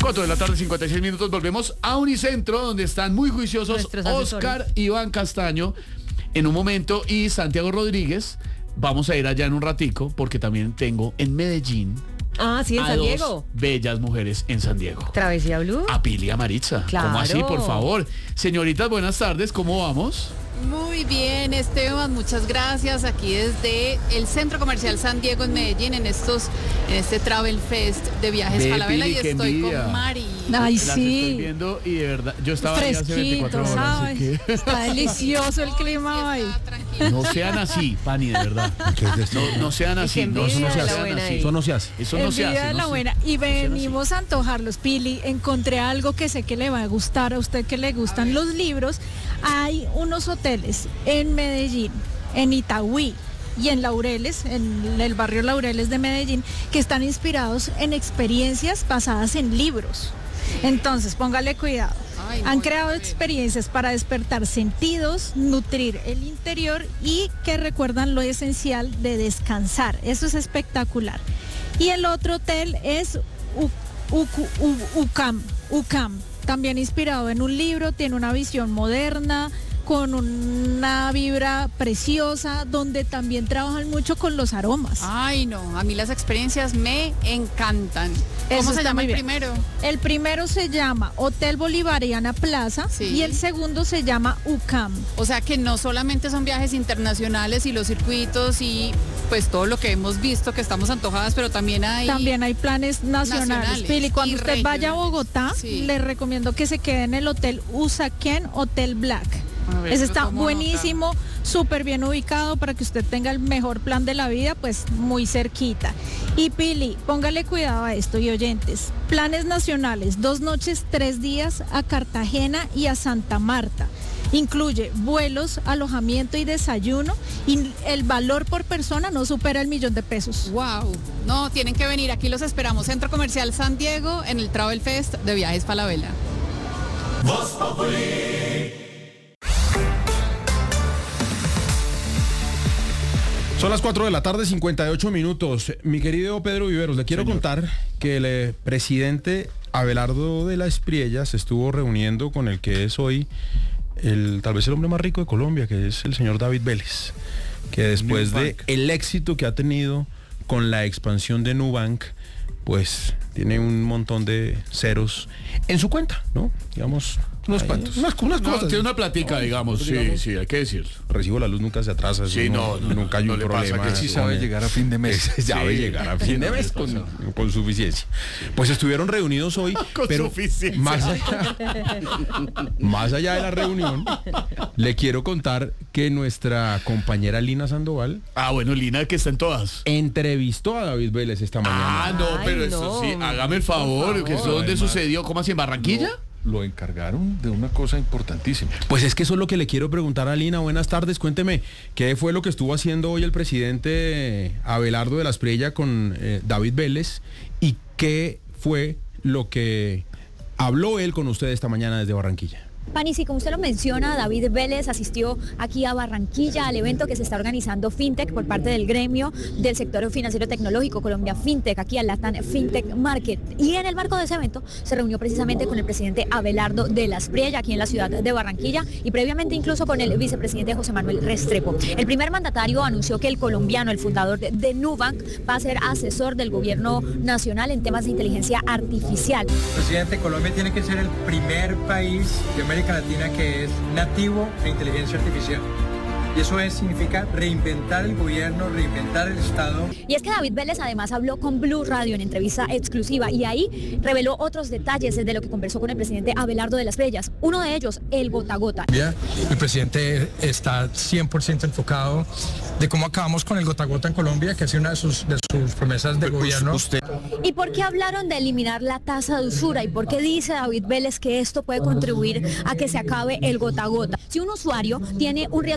4:56 p.m, volvemos a Unicentro, donde están muy juiciosos Oscar Iván Castaño en un momento y Santiago Rodríguez. Vamos a ir allá en un ratico, porque también tengo en Medellín en San Diego. Dos bellas mujeres en San Diego. Travesía Blue. A Pili y a Maritza. Claro. ¿Cómo así, por favor? Señoritas, buenas tardes, ¿cómo vamos? Muy bien, Esteban, muchas gracias. Aquí desde el Centro Comercial San Diego en Medellín, en este Travel Fest de Viajes Falabella, y estoy con Mari. Ay, Las sí. estoy viendo y de verdad, yo estaba ahí hace 24 horas. ¿sabes? Así que... Está delicioso el clima hoy. No sean así, Pani, de verdad. No sean así. No, eso no se hace. Eso no se hace. Eso no se hace. Envidia de la buena. Y venimos a antojarlos, Pili. Encontré algo que sé que le va a gustar a usted, que le gustan los libros. Hay unos hoteles en Medellín, en Itagüí y en Laureles, en el barrio Laureles de Medellín, que están inspirados en experiencias basadas en libros. Entonces, póngale cuidado. Han creado experiencias para despertar sentidos, nutrir el interior y que recuerdan lo esencial de descansar. Eso es espectacular. Y el otro hotel es UCAM, también inspirado en un libro, tiene una visión moderna, con una vibra preciosa, donde también trabajan mucho con los aromas. Ay, no, a mí las experiencias me encantan. ¿Cómo se llama el primero? El primero se llama Hotel Bolivariana Plaza, sí, y el segundo se llama UCAM. O sea que no solamente son viajes internacionales y los circuitos y pues todo lo que hemos visto que estamos antojadas, pero también hay planes nacionales. Pili, cuando usted vaya a Bogotá, sí, le recomiendo que se quede en el Hotel Usaquén Hotel Black. Ese está buenísimo, súper bien ubicado para que usted tenga el mejor plan de la vida, pues muy cerquita. Y Pili, póngale cuidado a esto, y oyentes, planes nacionales, 2 noches, 3 días a Cartagena y a Santa Marta. Incluye vuelos, alojamiento y desayuno, y el valor por persona no supera el $1.000.000. Wow, no, tienen que venir, aquí los esperamos, Centro Comercial San Diego, en el Travel Fest de Viajes Falabella. Voz Populi. Son las 4:58 p.m. Mi querido Pedro Viveros, le quiero contar que el presidente Abelardo de la Espriella se estuvo reuniendo con el que es hoy tal vez el hombre más rico de Colombia, que es el señor David Vélez, que después de el éxito que ha tenido con la expansión de Nubank, pues tiene un montón de ceros en su cuenta, ¿no? Digamos, unos cuantos. Unas cosas. Tiene una platica, digamos, sí, hay que decirlo. Recibo la luz nunca se atrasa. Sí, nunca hay un problema. Que sí sabe llegar a fin de mes. Sabe llegar a fin de mes con suficiencia. Pues estuvieron reunidos hoy, pero más allá de la reunión, le quiero contar que nuestra compañera Lina Sandoval. Bueno, Lina, que está en todas. Entrevistó a David Vélez esta mañana. Eso sí, hágame el favor, que eso dónde sucedió, ¿cómo así, en Barranquilla? Lo encargaron de una cosa importantísima. Pues es que eso es lo que le quiero preguntar a Lina. Buenas tardes, cuénteme, ¿qué fue lo que estuvo haciendo hoy el presidente Abelardo de la Espriella con David Vélez? ¿Y qué fue lo que habló él con usted esta mañana desde Barranquilla? Pani, sí, como usted lo menciona, David Vélez asistió aquí a Barranquilla al evento que se está organizando FinTech por parte del gremio del sector financiero tecnológico Colombia FinTech, aquí al Latam FinTech Market. Y en el marco de ese evento se reunió precisamente con el presidente Abelardo de la Espriella aquí en la ciudad de Barranquilla y previamente incluso con el vicepresidente José Manuel Restrepo. El primer mandatario anunció que el colombiano, el fundador de Nubank, va a ser asesor del gobierno nacional en temas de inteligencia artificial. Presidente, Colombia tiene que ser el primer país de América Latina que es nativo de inteligencia artificial. Y eso significa reinventar el gobierno, reinventar el Estado. Y es que David Vélez además habló con Blue Radio en entrevista exclusiva y ahí reveló otros detalles de lo que conversó con el presidente Abelardo de las Espriella. Uno de ellos, el gota a gota. El presidente está 100% enfocado de cómo acabamos con el gota a gota en Colombia, que ha sido una de sus promesas de gobierno. ¿Y por qué hablaron de eliminar la tasa de usura? ¿Y por qué dice David Vélez que esto puede contribuir a que se acabe el gota a gota? Si un usuario tiene un riesgo crediticio,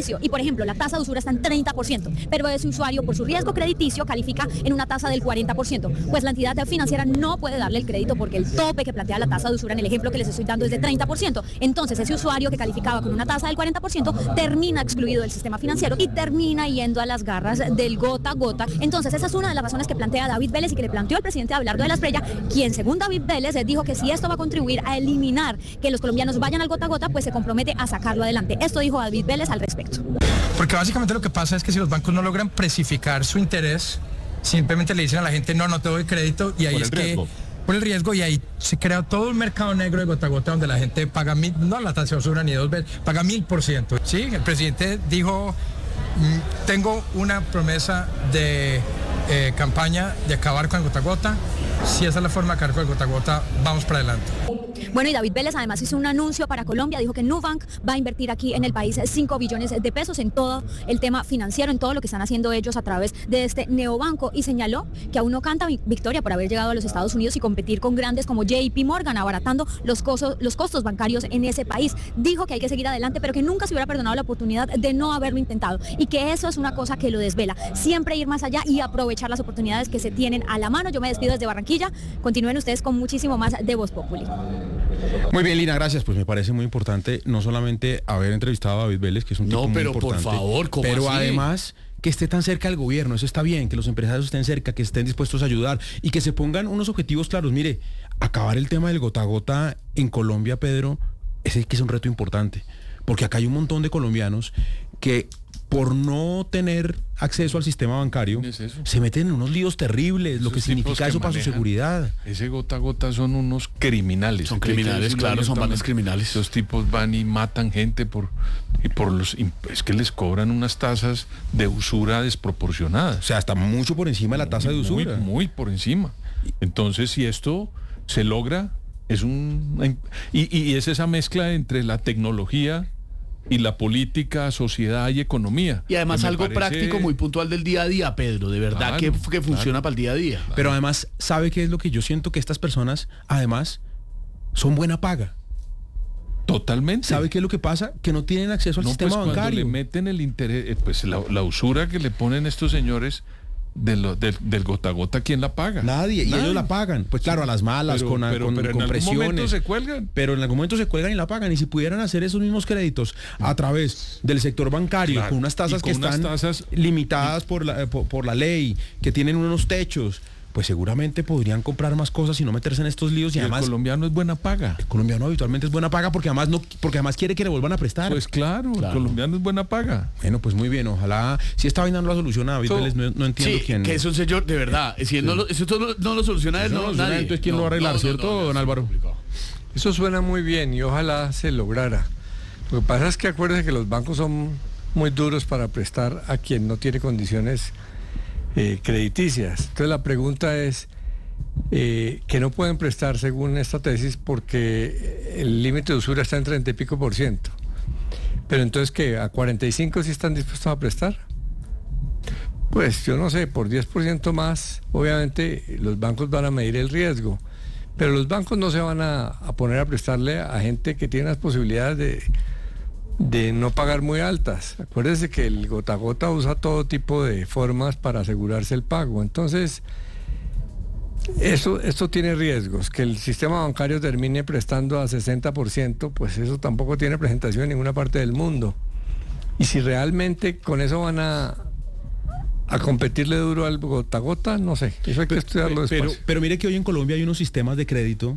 crediticio y, por ejemplo, la tasa de usura está en 30%, pero ese usuario por su riesgo crediticio califica en una tasa del 40%, pues la entidad financiera no puede darle el crédito porque el tope que plantea la tasa de usura en el ejemplo que les estoy dando es de 30%. Entonces ese usuario que calificaba con una tasa del 40% termina excluido del sistema financiero y termina yendo a las garras del gota a gota. Entonces esa es una de las razones que plantea David Vélez y que le planteó el presidente Abelardo de la Espriella, quien según David Vélez dijo que si esto va a contribuir a eliminar que los colombianos vayan al gota a gota, pues se compromete a sacarlo adelante. Esto dijo David Vélez al respecto. Porque básicamente lo que pasa es que si los bancos no logran precificar su interés, simplemente le dicen a la gente no te doy crédito y ahí es que por el riesgo y ahí se crea todo un mercado negro de gota a gota donde la gente paga no la tasa de usura ni 2 veces, paga 1000%. Sí, el presidente dijo tengo una promesa de campaña de acabar con el gota a gota. Si esa es la forma de acabar con el gota a gota, vamos para adelante. Bueno, y David Vélez además hizo un anuncio para Colombia, dijo que Nubank va a invertir aquí en el país 5 billones de pesos en todo el tema financiero, en todo lo que están haciendo ellos a través de este neobanco, y señaló que aún no canta victoria por haber llegado a los Estados Unidos y competir con grandes como JP Morgan, abaratando los costos bancarios en ese país. Dijo que hay que seguir adelante, pero que nunca se hubiera perdonado la oportunidad de no haberlo intentado y que eso es una cosa que lo desvela. Siempre ir más allá y aprovechar las oportunidades que se tienen a la mano. Yo me despido desde Barranquilla. Continúen ustedes con muchísimo más de Voz Populi. Muy bien, Lina, gracias. Pues me parece muy importante no solamente haber entrevistado a David Vélez, que es un tipo muy importante. No, pero por favor, ¿cómo pero así? Además que esté tan cerca del gobierno, eso está bien, que los empresarios estén cerca, que estén dispuestos a ayudar y que se pongan unos objetivos claros. Mire, acabar el tema del gota a gota en Colombia, Pedro, ese que es un reto importante, porque acá hay un montón de colombianos que por no tener acceso al sistema bancario, se meten en unos líos terribles, esos lo que significa eso para su seguridad. Ese gota a gota son unos criminales. Son criminales, claro, son bandas criminales. Esos tipos van y matan gente es que les cobran unas tasas de usura desproporcionadas. O sea, hasta mucho por encima de la tasa de usura. Muy por encima. Entonces, si esto se logra, es y es esa mezcla entre la tecnología y la política, sociedad y economía. Y además algo práctico muy puntual del día a día, Pedro, de verdad que funciona para el día a día. Pero además, ¿sabe qué es lo que yo siento? Que estas personas, además, son buena paga. Totalmente. ¿Sabe qué es lo que pasa? Que no tienen acceso al sistema bancario. Cuando le meten el interés, pues la usura que le ponen estos señores del gota a gota, ¿quién la paga? Nadie, y ellos la pagan. Pues claro, a las malas, con presiones. Algún momento se cuelgan. Pero en algún momento se cuelgan y la pagan. Y si pudieran hacer esos mismos créditos a través del sector bancario, claro, con unas tasas que están limitadas por la ley, que tienen unos techos, pues seguramente podrían comprar más cosas y no meterse en estos líos. Y además, el colombiano es buena paga. El colombiano habitualmente es buena paga porque además quiere que le vuelvan a prestar. Pues claro, el colombiano es buena paga. Bueno, pues muy bien, ojalá, si esta vaina no la soluciona David Vélez, no entiendo quién. Que es un señor, de verdad, si él no lo soluciona él, nadie. Entonces, ¿quién lo va a arreglar, cierto, don Álvaro? Eso suena muy bien y ojalá se lograra. Lo que pasa es que acuérdense que los bancos son muy duros para prestar a quien no tiene condiciones crediticias. Entonces la pregunta es que no pueden prestar según esta tesis porque el límite de usura está en 30 y pico %. Pero entonces, ¿qué? ¿A 45 sí están dispuestos a prestar? Pues yo no sé, por 10% más, obviamente los bancos van a medir el riesgo, pero los bancos no se van a poner a prestarle a gente que tiene las posibilidades de no pagar muy altas. Acuérdense que el gota a gota usa todo tipo de formas para asegurarse el pago. Entonces, esto tiene riesgos. Que el sistema bancario termine prestando a 60%, pues eso tampoco tiene presentación en ninguna parte del mundo. Y si realmente con eso van a competirle duro al gota a gota, no sé. Eso hay que estudiarlo después. Pero mire que hoy en Colombia hay unos sistemas de crédito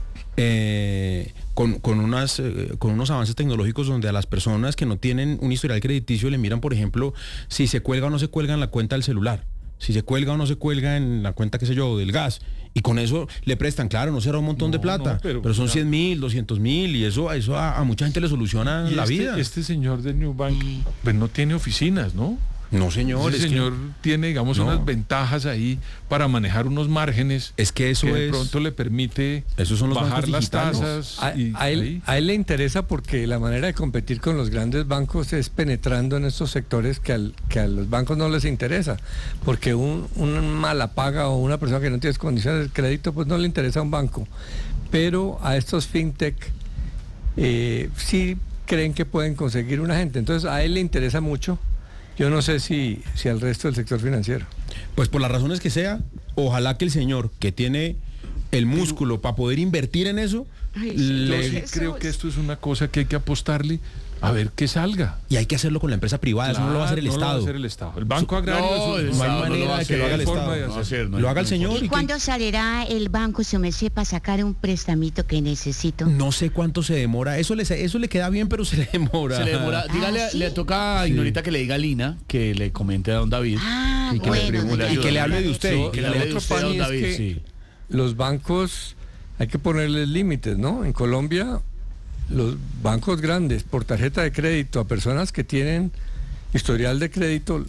con unos avances tecnológicos donde a las personas que no tienen un historial crediticio le miran, por ejemplo, si se cuelga o no se cuelga en la cuenta del celular, si se cuelga o no se cuelga en la cuenta, qué sé yo, del gas, y con eso le prestan, claro, no será un montón de plata, pero son 100.000, 200.000 y eso a mucha gente le soluciona la vida. Este señor de Nubank pues no tiene oficinas, ¿no? No, señor. Ese señor tiene, digamos, unas ventajas ahí para manejar unos márgenes. Es que eso de pronto le permite bajar las tasas. A él le interesa porque la manera de competir con los grandes bancos es penetrando en estos sectores que a los bancos no les interesa. Porque un mala paga o una persona que no tiene condiciones de crédito, pues no le interesa a un banco. Pero a estos fintech sí creen que pueden conseguir una gente. Entonces a él le interesa mucho. Yo no sé si al resto del sector financiero. Pues por las razones que sea, ojalá que el señor que tiene el músculo para poder invertir en eso, yo sí creo que esto es una cosa que hay que apostarle a ver qué salga. Y hay que hacerlo con la empresa privada, claro, eso no lo va a hacer el Estado. Lo va a hacer el Estado. El Banco Agrario no hay manera de que lo haga el Estado. Lo haga el señor. ¿Y cuándo saldrá el banco, su merced, para sacar un prestamito que necesito? No sé cuánto se demora. Eso le queda bien, pero se le demora. Se le demora. Dígale, ¿sí? Le toca a Ignorita que le diga a Lina, que le comente a don David. Y que le hable de usted. Que le hable de usted a don David, sí. Los bancos, hay que ponerles límites, ¿no? En Colombia, los bancos grandes, por tarjeta de crédito, a personas que tienen historial de crédito,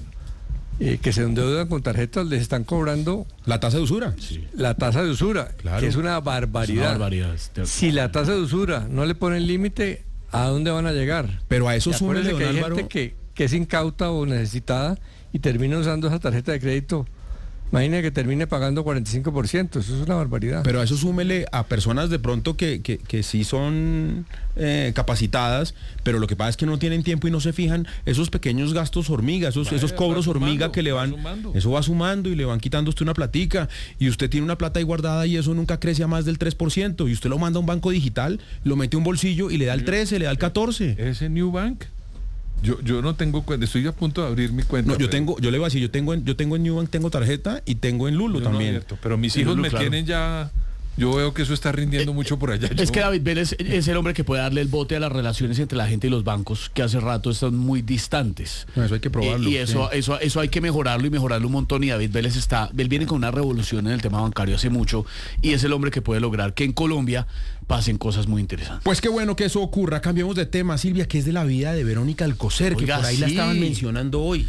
que se endeudan con tarjetas, les están cobrando la tasa de usura. Sí. La tasa de usura, claro, que es una barbaridad. Es una barbaridad. Si la tasa de usura no le ponen límite, ¿a dónde van a llegar? Pero a eso súmele, que hay gente que es incauta o necesitada y termina usando esa tarjeta de crédito. Imagina que termine pagando 45%, eso es una barbaridad. Pero a eso súmele a personas de pronto que sí son capacitadas, pero lo que pasa es que no tienen tiempo y no se fijan esos pequeños gastos hormiga, esos cobros hormiga que le van, eso va sumando y le van quitando a usted una platica, y usted tiene una plata ahí guardada y eso nunca crece a más del 3%, y usted lo manda a un banco digital, lo mete a un bolsillo y le da el 13, le da el 14. ¿Ese New Bank? Yo no tengo cuenta, estoy a punto de abrir mi cuenta. No, yo le voy a decir, yo tengo en New Bank, tengo tarjeta y tengo en Lulo también. No, pero mis hijos me tienen ya. Yo veo que eso está rindiendo mucho por allá. Es que David Vélez es el hombre que puede darle el bote a las relaciones entre la gente y los bancos, que hace rato están muy distantes. No, eso hay que probarlo. Y eso hay que mejorarlo y mejorarlo un montón. Y David Vélez él viene con una revolución en el tema bancario hace mucho, y es el hombre que puede lograr que en Colombia pasen cosas muy interesantes. Pues qué bueno que eso ocurra. Cambiemos de tema, Silvia, que es de la vida de Verónica Alcocer, que por ahí la estaban mencionando hoy.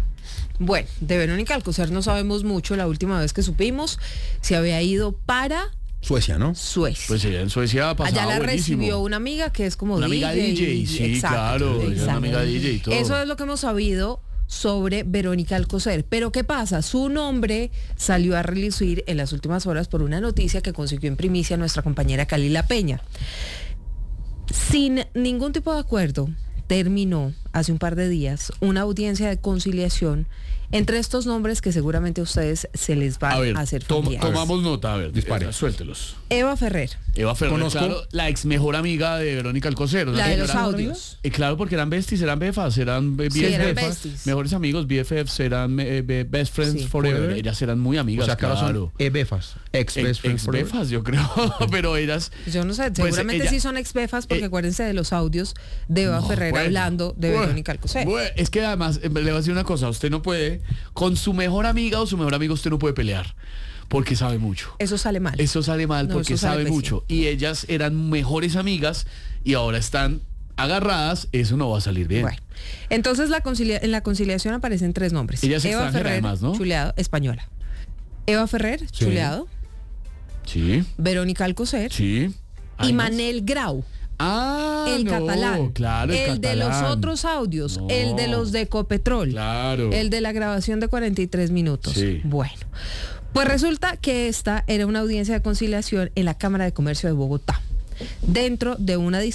Bueno, de Verónica Alcocer no sabemos mucho. La última vez que supimos se había ido para Suecia, ¿no? Suecia. Pues ella en Suecia pasaba allá la buenísimo. Recibió una amiga que es como una DJ. Una amiga DJ, sí, exacto, claro. Exacto. Una amiga DJ y todo. Eso es lo que hemos sabido sobre Verónica Alcocer. Pero ¿qué pasa? Su nombre salió a relucir en las últimas horas por una noticia que consiguió en primicia nuestra compañera Kalila Peña. Sin ningún tipo de acuerdo, terminó hace un par de días una audiencia de conciliación entre estos nombres que seguramente a ustedes se les va a hacer familiares. Tomamos nota, a ver, dispare. Suéltelos. Eva Ferrer, claro, la ex mejor amiga de Verónica Alcocer. La de los audios. Claro, porque eran besties, eran befas, eran BFFs, mejores amigos, BFFs, eran best friends forever. Ellas eran muy amigas. O sea, claro, son befas, ex best friends forever. Befas, yo creo, pero ellas... Yo no sé, seguramente sí son ex befas, porque acuérdense de los audios de Eva Ferrer hablando de Verónica Alcocer. Es que además, le voy a decir una cosa, usted no puede, con su mejor amiga o su mejor amigo usted no puede pelear, porque sabe mucho. Eso sale mal. Eso sale mal porque sabe mucho. Y ellas eran mejores amigas y ahora están agarradas, eso no va a salir bien. Bueno, entonces en la conciliación aparecen tres nombres. Ella es Eva Ferrer, además, ¿no? Chuleado, española. Eva Ferrer, sí. Chuleado. Sí. Verónica Alcocer. Sí. Y Manel Grau. El catalán, claro, el de los otros audios, el de los de Ecopetrol, claro, el de la grabación de 43 minutos. Sí. Bueno, pues resulta que esta era una audiencia de conciliación en la Cámara de Comercio de Bogotá, dentro de una disputa